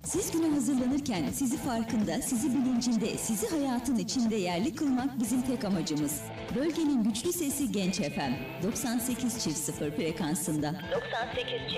Siz güne hazırlanırken sizi farkında, sizi bilincinde, sizi hayatın içinde yerli kılmak bizim tek amacımız. Bölgenin güçlü sesi Genç FM 98.0 frekansında. 98